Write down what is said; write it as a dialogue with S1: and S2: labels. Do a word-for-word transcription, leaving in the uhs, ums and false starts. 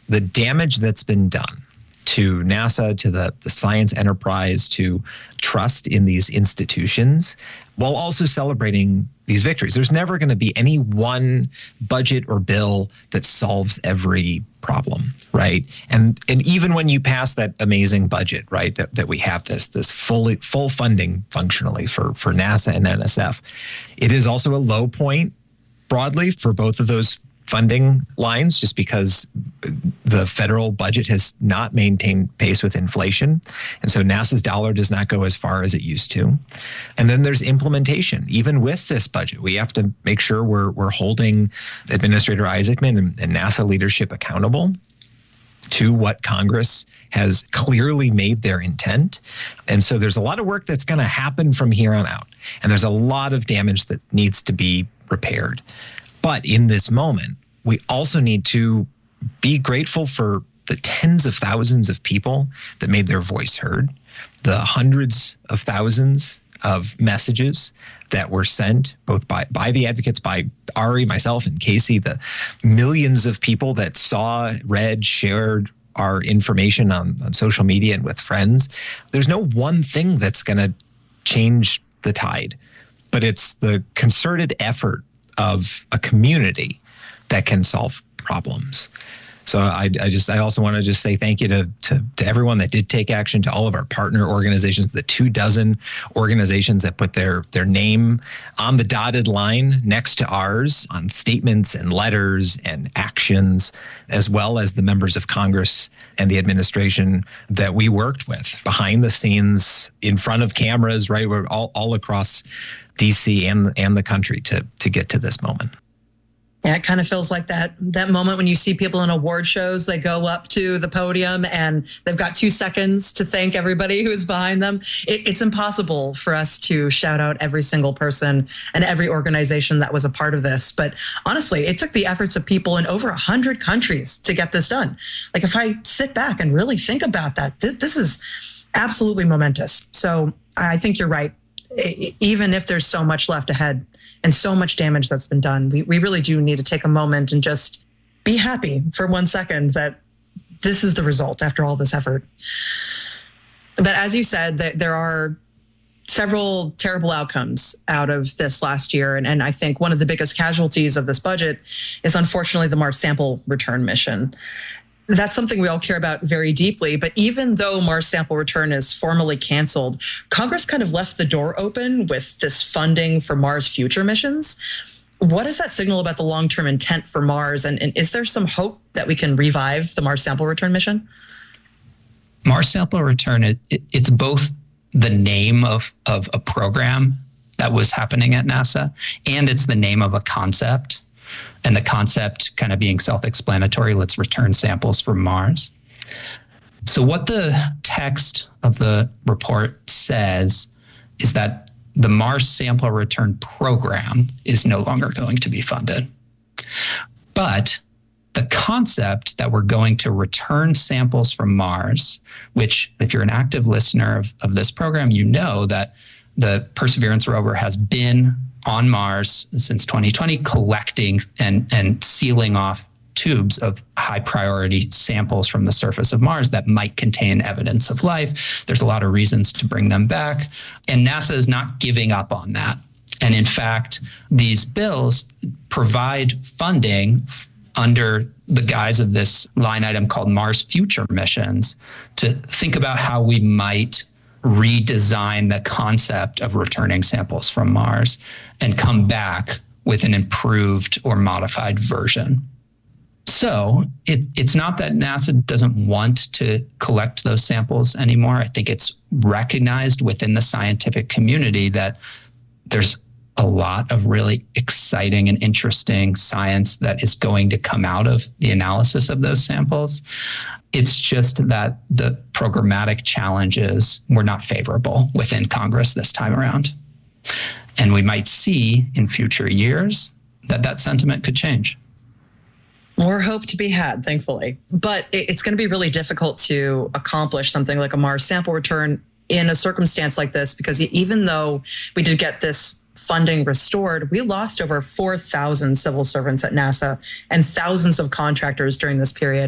S1: the damage that's been done to NASA, to the, the science enterprise, to trust in these institutions, while also celebrating these victories. There's never going to be any one budget or bill that solves every problem, right? And and even when you pass that amazing budget, right, that, that we have this this fully full funding functionally for, for NASA and N S F, it is also a low point broadly for both of those funding lines, just because the federal budget has not maintained pace with inflation. And so NASA's dollar does not go as far as it used to. And then there's implementation. Even with this budget, we have to make sure we're we're holding Administrator Isaacman and, and NASA leadership accountable to what Congress has clearly made their intent. And so there's a lot of work that's going to happen from here on out. And there's a lot of damage that needs to be repaired. But in this moment, we also need to be grateful for the tens of thousands of people that made their voice heard, the hundreds of thousands of messages that were sent both by, by the advocates, by Ari, myself, and Casey, the millions of people that saw, read, shared our information on, on social media and with friends. There's no one thing that's going to change the tide, but it's the concerted effort of a community that can solve problems. So I, I just, I also want to just say thank you to, to, to everyone that did take action, to all of our partner organizations, the two dozen organizations that put their, their name on the dotted line next to ours on statements and letters and actions, as well as the members of Congress and the administration that we worked with behind the scenes, in front of cameras, right? We're all, all across D C and and the country to to get to this moment.
S2: Yeah, it kind of feels like that that moment when you see people in award shows, they go up to the podium and they've got two seconds to thank everybody who's behind them. It, it's impossible for us to shout out every single person and every organization that was a part of this. But honestly, it took the efforts of people in over one hundred countries to get this done. Like, if I sit back and really think about that, th- this is absolutely momentous. So I think you're right. Even if there's so much left ahead and so much damage that's been done, we, we really do need to take a moment and just be happy for one second that this is the result after all this effort. But as you said, that there are several terrible outcomes out of this last year. And, and I think one of the biggest casualties of this budget is unfortunately the Mars sample return mission. That's something we all care about very deeply. But even though Mars sample return is formally canceled, Congress kind of left the door open with this funding for Mars future missions. What does that signal about the long-term intent for Mars? And, and is there some hope that we can revive the Mars sample return mission?
S3: Mars sample return, it, it, it's both the name of, of a program that was happening at NASA, and it's the name of a concept. And the concept kind of being self-explanatory, let's return samples from Mars. So what the text of the report says is that the Mars sample return program is no longer going to be funded. But the concept that we're going to return samples from Mars, which if you're an active listener of, of this program, you know that the Perseverance rover has been on Mars since twenty twenty, collecting and, and sealing off tubes of high priority samples from the surface of Mars that might contain evidence of life. There's a lot of reasons to bring them back. And NASA is not giving up on that. And in fact, these bills provide funding under the guise of this line item called Mars Future Missions to think about how we might redesign the concept of returning samples from Mars and come back with an improved or modified version. So it, it's not that NASA doesn't want to collect those samples anymore. I think it's recognized within the scientific community that there's a lot of really exciting and interesting science that is going to come out of the analysis of those samples. It's just that the programmatic challenges were not favorable within Congress this time around. And we might see in future years that that sentiment could change.
S2: More hope to be had, thankfully. But it's going to be really difficult to accomplish something like a Mars sample return in a circumstance like this, because even though we did get this funding restored, we lost over four thousand civil servants at NASA and thousands of contractors during this period.